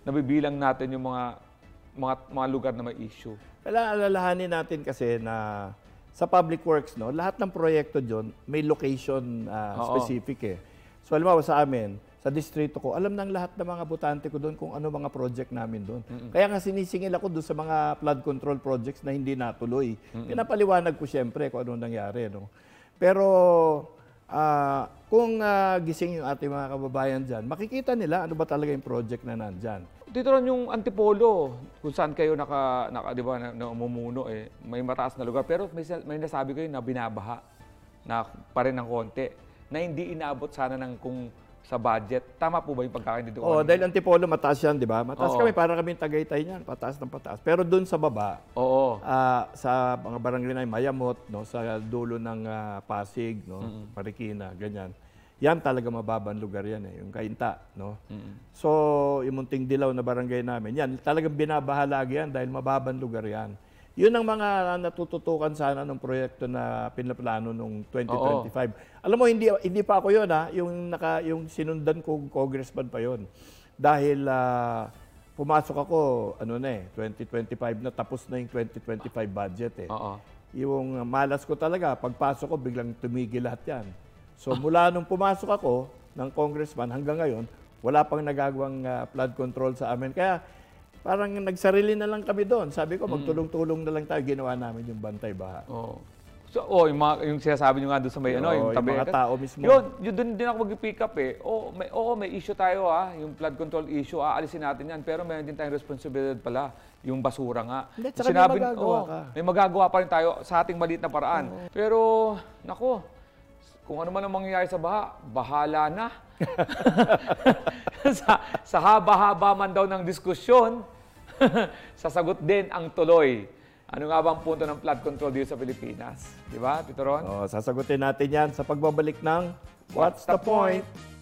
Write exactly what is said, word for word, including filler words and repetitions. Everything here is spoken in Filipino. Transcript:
nabibilang natin yung mga, mga, mga lugar na may issue. Kailangan alalahanin natin kasi na sa public works, no, lahat ng proyekto dyan may location uh, specific eh. So, alam mo, sa amin, sa distrito ko, alam ng lahat ng mga botante ko doon kung ano mga project namin doon. Mm-mm. Kaya nga sinisingil ako doon sa mga flood control projects na hindi natuloy. Mm-mm. Pinapaliwanag ko siyempre kung ano nangyari. No? Pero uh, kung uh, gising yung ating mga kababayan dyan, makikita nila ano ba talaga yung project na nandyan. Dito ron yung Antipolo, kung saan kayo naka, naka di ba, na, na umumuno eh, may mataas na lugar. Pero may, may nasabi kayo na binabaha na pa rin ng konti, na hindi inaabot sana ng kung sa budget. Tama po ba yung pagkakaintindi ko? Oo, dahil Antipolo mataas yan, di ba? Mataas Oo. kami, para kami Tagaytay niyan, pataas ng pataas. Pero doon sa baba, Oo. Uh, sa mga barangay na Mayamot, no, sa dulo ng uh, Pasig, no, mm-hmm. Marikina, ganyan. Yan talaga mababang lugar yan eh, yung Kainta, no. Mm-hmm. So, yung Munting Dilaw na barangay namin, yan talagang binabaha lagi yan dahil mababang lugar yan. Yun ang mga natututukan sana ng proyekto na pinaplano nung twenty twenty-five. Oo. Alam mo, hindi hindi pa ako yun ha, yung naka yung sinundan ko congressman pa yon. Dahil uh, pumasok ako ano na eh, twenty twenty-five na, tapos na yung twenty twenty-five budget eh. Oo. Yung malas ko talaga, pagpasok ko biglang tumigil lahat yan. So mula nung pumasok ako ng congressman hanggang ngayon, wala pang nagagawang uh, flood control sa amin. Kaya parang nagsarili na lang kami doon. Sabi ko, magtulong-tulong na lang tayo. Ginawa namin yung bantay baha. Oh. So, oh, yung, mga, yung sinasabi nyo nga doon sa may, Yo, ano, yung tabi. Yung mga tao mismo. Yun, yun doon din ako mag-pick up eh. Oo, may, oo, may issue tayo ha, yung flood control issue, aalisin natin yan. Pero meron din tayong responsibilidad pala, yung basura nga. Hindi, tsaka may magagawa oh, ka. May magagawa pa rin tayo sa ating maliit na paraan. Oo. Pero, nako, kung ano man ang mangyayari sa baha, bahala na. sa, sa haba-haba man daw ng diskusyon, sasagot din ang tuloy. Ano nga bang punto ng flood control dito sa Pilipinas? Di ba, Tito Ron? Oh, sasagutin natin yan sa pagbabalik ng What's the Point?